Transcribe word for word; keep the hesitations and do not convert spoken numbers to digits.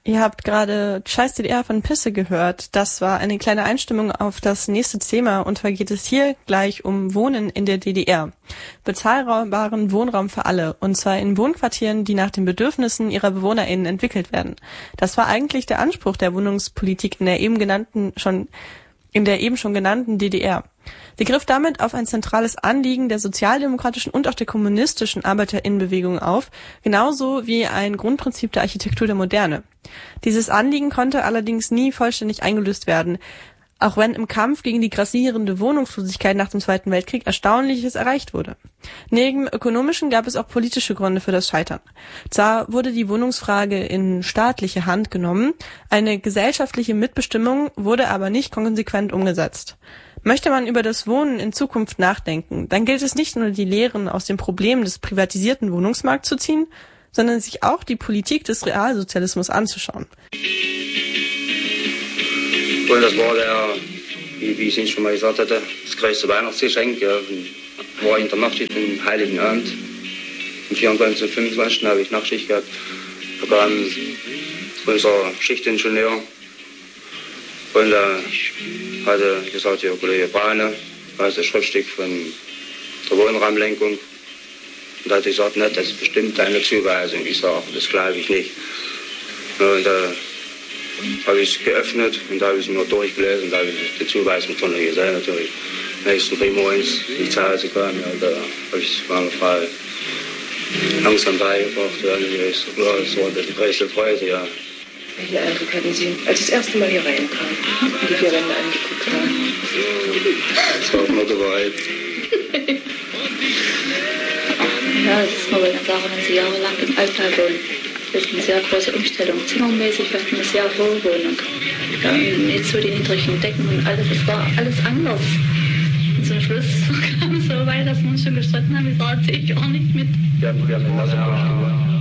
Ihr habt gerade Scheiß D D R von Pisse gehört. Das war eine kleine Einstimmung auf das nächste Thema, und zwar geht es hier gleich um Wohnen in der D D R. Bezahlbaren Wohnraum für alle, und zwar in Wohnquartieren, die nach den Bedürfnissen ihrer BewohnerInnen entwickelt werden. Das war eigentlich der Anspruch der Wohnungspolitik in der eben genannten schon in der eben schon genannten D D R. Sie griff damit auf ein zentrales Anliegen der sozialdemokratischen und auch der kommunistischen ArbeiterInnenbewegung auf, genauso wie ein Grundprinzip der Architektur der Moderne. Dieses Anliegen konnte allerdings nie vollständig eingelöst werden, auch wenn im Kampf gegen die grassierende Wohnungslosigkeit nach dem Zweiten Weltkrieg Erstaunliches erreicht wurde. Neben ökonomischen gab es auch politische Gründe für das Scheitern. Zwar wurde die Wohnungsfrage in staatliche Hand genommen, eine gesellschaftliche Mitbestimmung wurde aber nicht konsequent umgesetzt. Möchte man über das Wohnen in Zukunft nachdenken, dann gilt es nicht nur, die Lehren aus dem Problem des privatisierten Wohnungsmarkts zu ziehen, sondern sich auch die Politik des Realsozialismus anzuschauen. Und das war der, wie, wie ich es schon mal gesagt hatte, das größte Weihnachtsgeschenk. Ja, war in der Nachtschicht am Heiligen Abend. Am vierundzwanzigsten und fünfundzwanzigsten habe ich Nachtschicht gehabt. Da kam unser Schichtingenieur und äh, hatte gesagt, ja, Kollege Brane, das ist ein Schriftstück von der Wohnraumlenkung. Und da hat er gesagt, ne, das ist bestimmt eine Zuweisung. Ich sage, das glaube ich nicht. Und da äh, habe ich es geöffnet und da habe ich es nur durchgelesen. Da habe ich die Zuweisung von der gesehen, natürlich. Nächsten Früh morgens, wie ich zu Hause kam, ja, da habe ich meine Frau langsam beigebracht. Ja, das war die größte Freude, ja. Welchen Eindruck hatten Sie, als Sie das erste Mal hier reinkamen und die vier Wände angeguckt haben? Das war auch noch bereit. Ja, das ist mal eine Sache, wenn Sie jahrelang im Alltag wohnen. Das ist eine sehr große Umstellung. Zimmermäßig war es eine sehr hohe Wohnung. Ja, nicht so die niedrigen Decken und alles, es war alles anders. Und zum Schluss kam es so weit, dass wir uns schon gestritten haben, ich sage, ich auch nicht mit. Wir haben, wir haben